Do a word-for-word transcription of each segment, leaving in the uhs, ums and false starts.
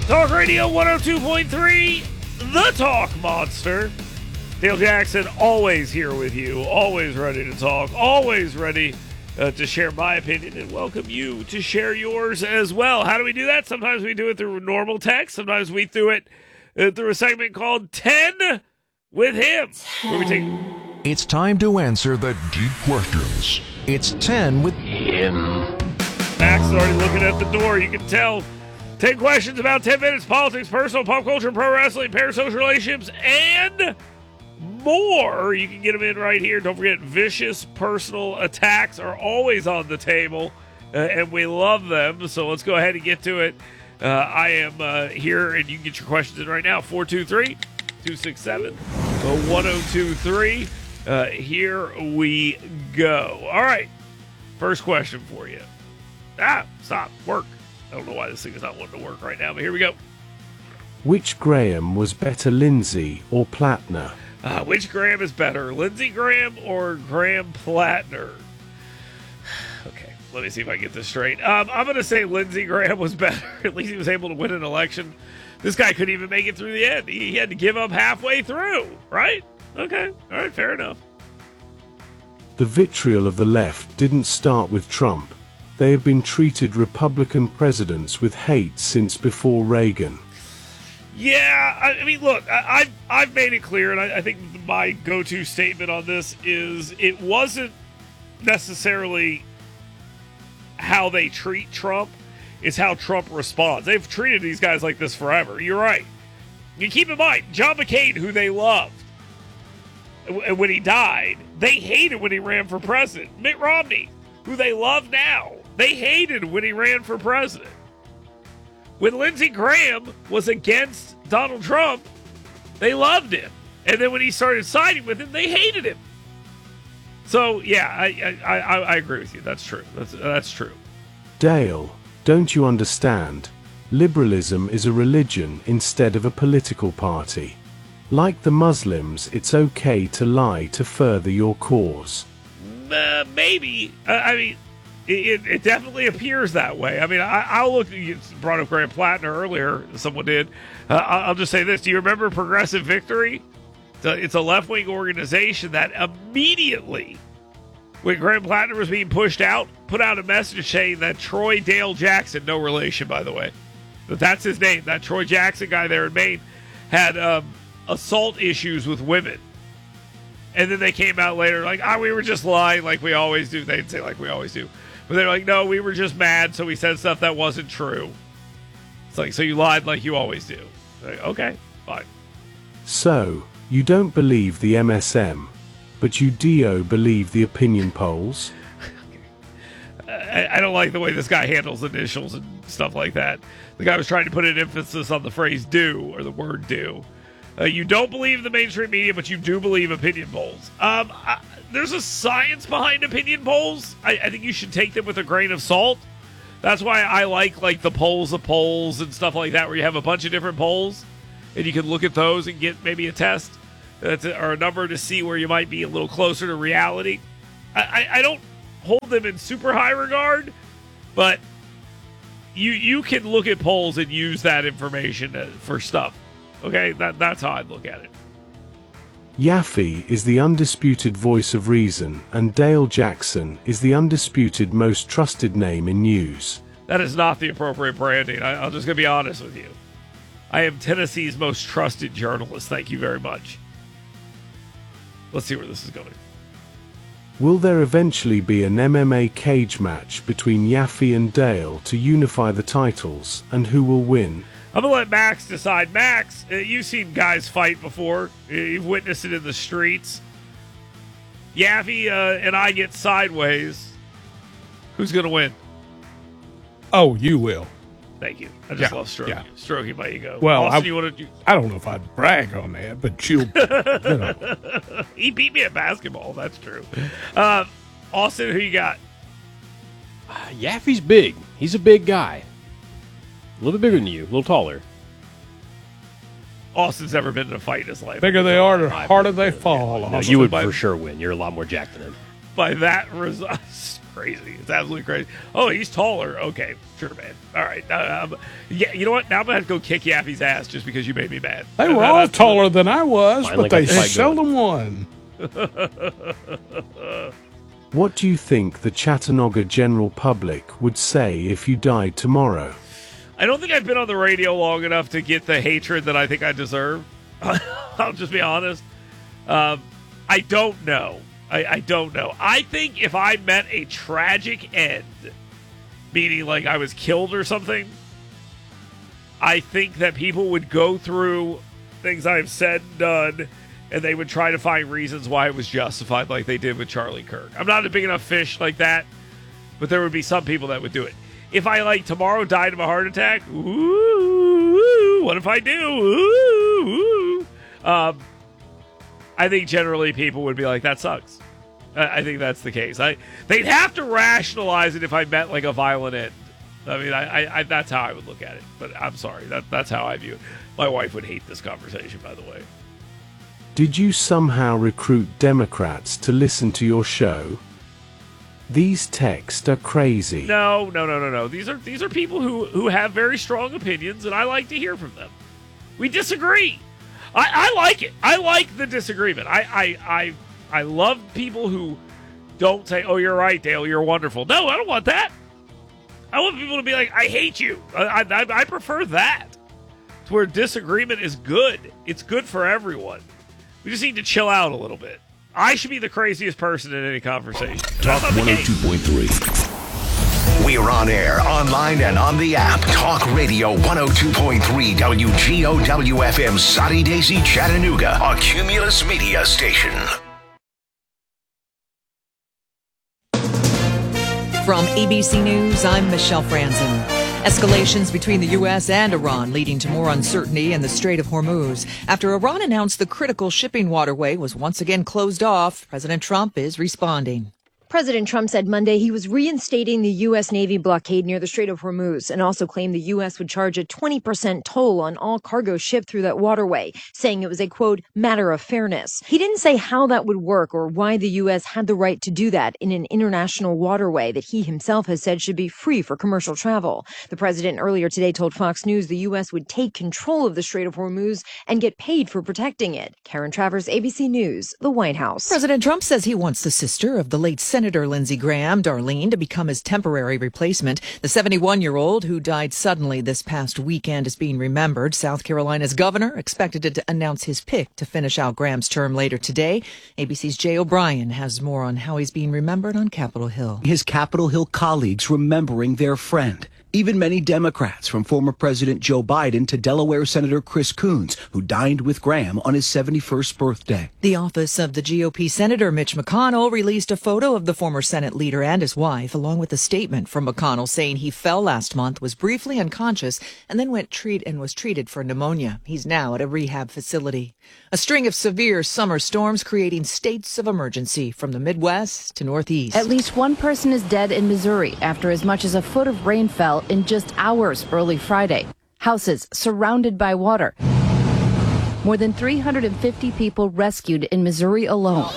Talk Radio one oh two point three, The Talk Monster. Dale Jackson, always here with you, always ready to talk, always ready uh, to share my opinion and welcome you to share yours as well. How do we do that? Sometimes we do it through normal text. Sometimes we do it uh, through a segment called ten with Him, where we take... It's time to answer the deep questions. It's ten with Him. Max is already looking at the door. You can tell. ten questions about ten minutes, politics, personal, pop culture, pro wrestling, parasocial relationships, and more. You can get them in right here. Don't forget, vicious personal attacks are always on the table, uh, and we love them. So let's go ahead and get to it. Uh, I am uh, here, and you can get your questions in right now. four two three, two six seven, one oh two three. Uh, here we go. All right. First question for you. Ah, stop. Work. I don't know why this thing is not wanting to work right now, but here we go. Which Graham was better, Lindsay or Platner? Uh, which Graham is better, Lindsey Graham or Graham Platner? Okay, let me see if I get this straight. Um, I'm going to say Lindsey Graham was better. At least he was able to win an election. This guy couldn't even make it through the end. He, he had to give up halfway through, right? Okay, all right, fair enough. The vitriol of the left didn't start with Trump. They have been treated Republican presidents with hate since before Reagan. Yeah, I, I mean, look, I, I've, I've made it clear, and I, I think my go-to statement on this is it wasn't necessarily how they treat Trump, it's how Trump responds. They've treated these guys like this forever. You're right. You keep in mind, John McCain, who they loved, and when he died, they hated when he ran for president. Mitt Romney, who they love now, they hated when he ran for president. When Lindsey Graham was against Donald Trump, they loved him. And then when he started siding with him, they hated him. So, yeah, I I, I, I agree with you. That's true. That's, that's true. Dale, don't you understand? Liberalism is a religion instead of a political party. Like the Muslims, it's okay to lie to further your cause. Uh, maybe. Uh, I mean, it, it definitely appears that way. I mean, I, I'll look. You brought up Graham Platner earlier. Someone did. Uh, I'll just say this. Do you remember Progressive Victory? It's a, it's a left-wing organization that immediately, when Graham Platner was being pushed out, put out a message saying that Troy Dale Jackson, no relation, by the way, but that's his name, that Troy Jackson guy there in Maine, had um, assault issues with women. And then they came out later like, ah, oh, we were just lying like we always do. They'd say like we always do. But they're like, no, we were just mad, so we said stuff that wasn't true. It's like, so you lied like you always do. Like, okay, fine. So, you don't believe the M S M, but you do believe the opinion polls? I, I don't like the way this guy handles initials and stuff like that. The guy was trying to put an emphasis on the phrase do, or the word do. Uh, you don't believe the mainstream media, but you do believe opinion polls. Um, I, there's a science behind opinion polls. I, I think you should take them with a grain of salt. That's why I like like the polls of polls and stuff like that, where you have a bunch of different polls, and you can look at those and get maybe a test that's a, or a number to see where you might be a little closer to reality. I, I, I don't hold them in super high regard, but you you can look at polls and use that information for stuff. Okay, that that's how I look at it. Yaffe is the undisputed voice of reason, and Dale Jackson is the undisputed most trusted name in news. That is not the appropriate branding. I, I'm just going to be honest with you. I am Tennessee's most trusted journalist. Thank you very much. Let's see where this is going. Will there eventually be an M M A cage match between Yaffe and Dale to unify the titles, and who will win? I'm going to let Max decide. Max, uh, you've seen guys fight before. You've witnessed it in the streets. Yaffe uh, and I get sideways. Who's going to win? Oh, you will. Thank you. I just yeah, love stroking, yeah. stroking my ego. Well, Austin, I, you wanna, you... I don't know if I'd brag on that, but you, you know. He beat me at basketball. That's true. Uh, Austin, who you got? Uh, Yaffe's big. He's a big guy. A little bit bigger than you, a little taller. Austin's never been in a fight in his life. Bigger they are, the harder they fall. No, you would by, for sure win. You're a lot more jacked than him. By that result, crazy. It's absolutely crazy. Oh, he's taller. Okay, sure, man. All right. Uh, um, yeah, you know what? Now I'm going to have to go kick Yaffe's ass just because you made me mad. They Uh, were that- all that's- taller than I was, Fine, but like they a fight seldom won. What do you think the Chattanooga general public would say if you died tomorrow? I don't think I've been on the radio long enough to get the hatred that I think I deserve. I'll just be honest. Um, I don't know. I, I don't know. I think if I met a tragic end, meaning like I was killed or something, I think that people would go through things I've said and done, and they would try to find reasons why it was justified, like they did with Charlie Kirk. I'm not a big enough fish like that, but there would be some people that would do it. If I, like, tomorrow died of a heart attack, ooh, what if I do? Ooh, ooh. Um, I think generally people would be like, that sucks. I, I think that's the case. I They'd have to rationalize it if I met, like, a violent end. I mean, I, I, I that's how I would look at it. But I'm sorry. That, that's how I view it. My wife would hate this conversation, by the way. Did you somehow recruit Democrats to listen to your show? These texts are crazy. No, no, no, no, no. These are these are people who, who have very strong opinions, and I like to hear from them. We disagree. I, I like it. I like the disagreement. I, I I I love people who don't say, "Oh, you're right, Dale. You're wonderful." No, I don't want that. I want people to be like, "I hate you." I I, I prefer that. It's where disagreement is good. It's good for everyone. We just need to chill out a little bit. I should be the craziest person in any conversation. Talk one oh two point three. We're on air, online, and on the app. Talk Radio one oh two point three W G O W F M, Soddy Daisy, Chattanooga, a Cumulus Media station. From A B C News, I'm Michelle Franzen. Escalations between the U S and Iran leading to more uncertainty in the Strait of Hormuz. After Iran announced the critical shipping waterway was once again closed off, President Trump is responding. President Trump said Monday he was reinstating the U S. Navy blockade near the Strait of Hormuz and also claimed the U S would charge a twenty percent toll on all cargo shipped through that waterway, saying it was a, quote, matter of fairness. He didn't say how that would work or why the U S had the right to do that in an international waterway that he himself has said should be free for commercial travel. The president earlier today told Fox News the U S would take control of the Strait of Hormuz and get paid for protecting it. Karen Travers, A B C News, the White House. President Trump says he wants the sister of the late Senator Lindsey Graham, Darlene, to become his temporary replacement. The seventy-one-year-old who died suddenly this past weekend is being remembered. South Carolina's governor expected to announce his pick to finish out Graham's term later today. A B C's Jay O'Brien has more on how he's being remembered on Capitol Hill. His Capitol Hill colleagues remembering their friend. Even many Democrats, from former President Joe Biden to Delaware Senator Chris Coons, who dined with Graham on his seventy-first birthday. The office of the G O P Senator Mitch McConnell released a photo of the former Senate leader and his wife, along with a statement from McConnell saying he fell last month, was briefly unconscious, and then went treat and was treated for pneumonia. He's now at a rehab facility. A string of severe summer storms creating states of emergency from the Midwest to Northeast. At least one person is dead in Missouri after as much as a foot of rain fell in just hours early Friday. Houses surrounded by water. More than three hundred fifty people rescued in Missouri alone.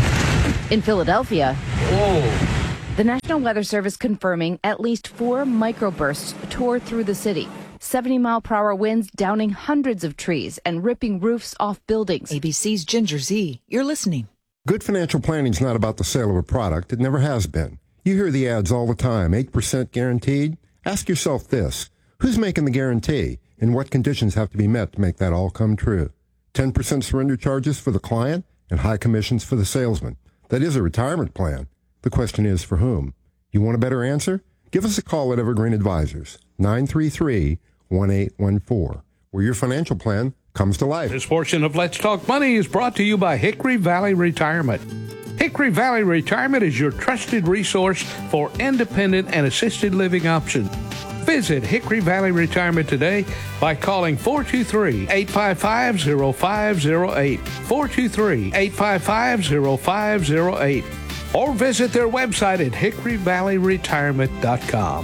In Philadelphia, Whoa. The National Weather Service confirming at least four microbursts tore through the city. seventy mile per hour winds downing hundreds of trees and ripping roofs off buildings. A B C's Ginger Z. You're listening. Good financial planning is not about the sale of a product. It never has been. You hear the ads all the time, eight percent guaranteed. Ask yourself this, who's making the guarantee and what conditions have to be met to make that all come true? ten percent surrender charges for the client and high commissions for the salesman. That is a retirement plan. The question is for whom? You want a better answer? Give us a call at Evergreen Advisors, nine three three, one eight one four, where your financial plan comes to life. This portion of Let's Talk Money is brought to you by Hickory Valley Retirement. Hickory Valley Retirement is your trusted resource for independent and assisted living options. Visit Hickory Valley Retirement today by calling four two three, eight five five, zero five zero eight, four two three, eight five five, zero five zero eight, or visit their website at hickory valley retirement dot com.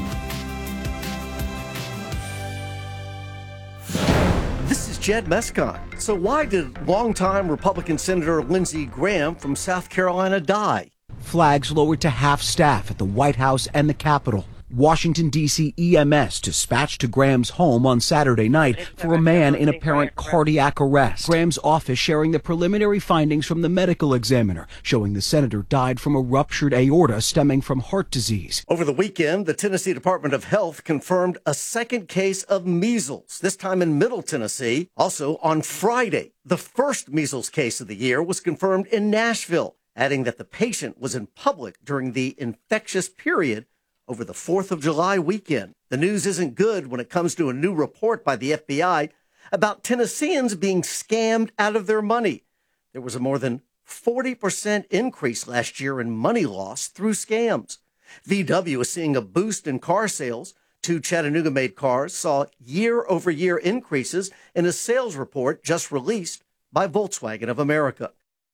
This is Jed Mescon. So why did longtime Republican Senator Lindsey Graham from South Carolina die? Flags lowered to half staff at the White House and the Capitol. Washington, D C E M S dispatched to Graham's home on Saturday night for a man in apparent cardiac arrest. Graham's office sharing the preliminary findings from the medical examiner, showing the senator died from a ruptured aorta stemming from heart disease. Over the weekend, the Tennessee Department of Health confirmed a second case of measles, this time in Middle Tennessee. Also on Friday, the first measles case of the year was confirmed in Nashville, adding that the patient was in public during the infectious period over the fourth of July weekend. The news isn't good when it comes to a new report by the F B I about Tennesseans being scammed out of their money. There was a more than forty percent increase last year in money loss through scams. V W is seeing a boost in car sales. Two Chattanooga-made cars saw year-over-year increases in a sales report just released by Volkswagen of America.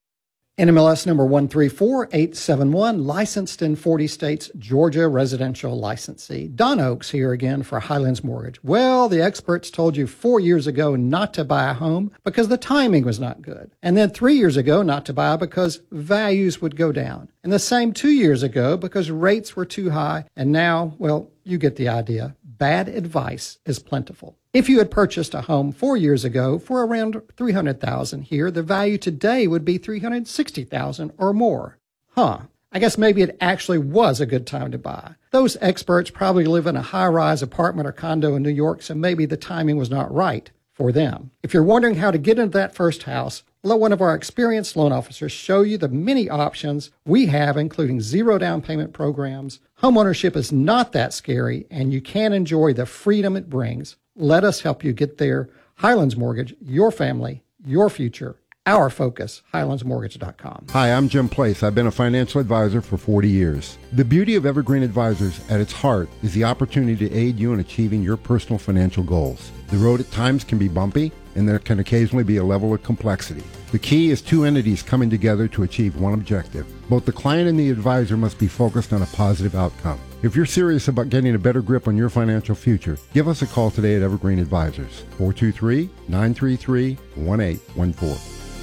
N M L S number one three four eight seven one, licensed in forty states, Georgia residential licensee. Don Oaks here again for Highlands Mortgage. Well, the experts told you four years ago not to buy a home because the timing was not good. And then three years ago not to buy because values would go down. And the same two years ago because rates were too high. And now, well, you get the idea. Bad advice is plentiful. If you had purchased a home four years ago for around three hundred thousand dollars here, the value today would be three hundred sixty thousand dollars or more. Huh. I guess maybe it actually was a good time to buy. Those experts probably live in a high-rise apartment or condo in New York, so maybe the timing was not right for them. If you're wondering how to get into that first house, let one of our experienced loan officers show you the many options we have, including zero down payment programs. Homeownership is not that scary, and you can enjoy the freedom it brings. Let us help you get there. Highlands Mortgage, your family, your future, our focus, highlands mortgage dot com. Hi, I'm Jim Place. I've been a financial advisor for forty years. The beauty of Evergreen Advisors at its heart is the opportunity to aid you in achieving your personal financial goals. The road at times can be bumpy, and there can occasionally be a level of complexity. The key is two entities coming together to achieve one objective. Both the client and the advisor must be focused on a positive outcome. If you're serious about getting a better grip on your financial future, give us a call today at Evergreen Advisors, four two three, nine three three, one eight one four.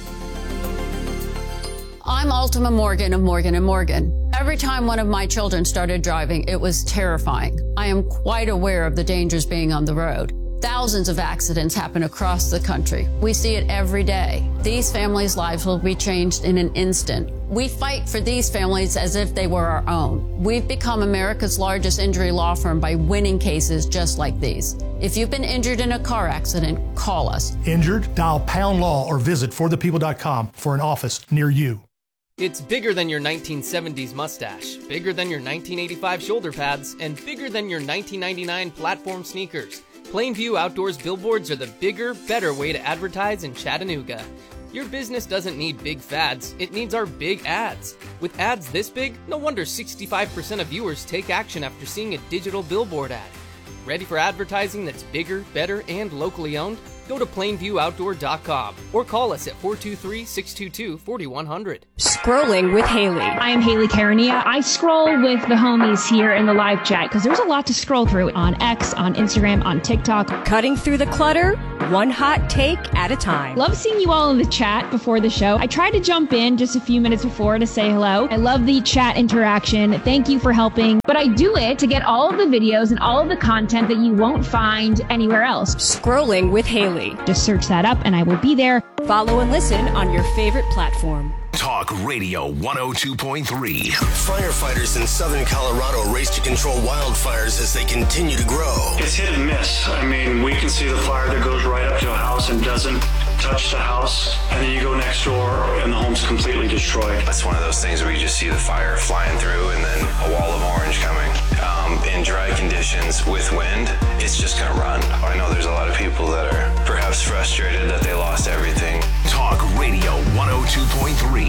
I'm Ultima Morgan of Morgan and Morgan. Every time one of my children started driving, it was terrifying. I am quite aware of the dangers being on the road. Thousands of accidents happen across the country. We see it every day. These families' lives will be changed in an instant. We fight for these families as if they were our own. We've become America's largest injury law firm by winning cases just like these. If you've been injured in a car accident, call us. Injured? Dial pound law or visit for the people dot com for an office near you. It's bigger than your nineteen seventies mustache, bigger than your nineteen eighty-five shoulder pads, and bigger than your nineteen ninety-nine platform sneakers. Plainview Outdoors billboards are the bigger, better way to advertise in Chattanooga. Your business doesn't need big fads, it needs our big ads. With ads this big, no wonder sixty-five percent of viewers take action after seeing a digital billboard ad. Ready for advertising that's bigger, better, and locally owned? Go to plainview outdoor dot com or call us at four two three, six two two, four one zero zero. Scrolling with Haley. I'm Haley Karania. I scroll with the homies here in the live chat because there's a lot to scroll through on X, on Instagram, on TikTok. Cutting through the clutter, one hot take at a time. Love seeing you all in the chat before the show. I tried to jump in just a few minutes before to say hello. I love the chat interaction. Thank you for helping. But I do it to get all of the videos and all of the content that you won't find anywhere else. Scrolling with Haley. Just search that up and I will be there. Follow and listen on your favorite platform. Talk Radio one oh two point three. Firefighters in southern Colorado race to control wildfires as they continue to grow. It's hit and miss. I mean, we can see the fire that goes right up to a house and doesn't touch the house, and then you go next door and the home's completely destroyed. That's one of those things where you just see the fire flying through and then a wall of orange coming. Um, in dry conditions with wind, it's just going to run. I know there's a lot of people that are perhaps frustrated that they lost everything. Talk Radio one oh two point three.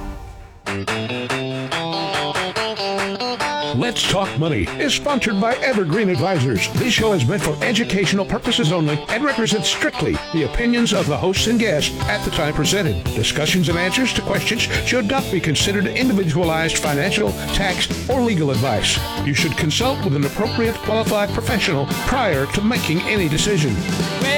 Let's Talk Money is sponsored by Evergreen Advisors. This show is meant for educational purposes only and represents strictly the opinions of the hosts and guests at the time presented. Discussions and answers to questions should not be considered individualized financial, tax, or legal advice. You should consult with an appropriate qualified professional prior to making any decision.